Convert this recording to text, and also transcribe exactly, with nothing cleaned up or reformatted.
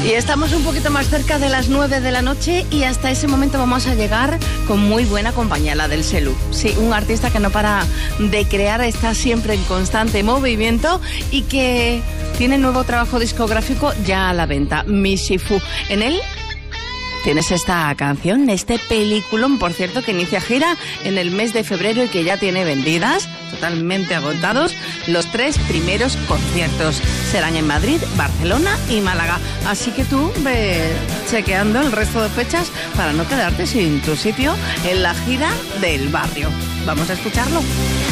Y estamos un poquito más cerca de las nueve de la noche y hasta ese momento vamos a llegar con muy buena compañía, la del Selu. Sí, un artista que no para de crear, está siempre en constante movimiento y que tiene nuevo trabajo discográfico ya a la venta, Mishifu. En él tienes esta canción, este peliculón, por cierto, que inicia gira en el mes de febrero y que ya tiene vendidas, totalmente agotados, los tres primeros conciertos. Serán en Madrid, Barcelona y Málaga. Así que tú ve chequeando el resto de fechas para no quedarte sin tu sitio en la gira del barrio. Vamos a escucharlo.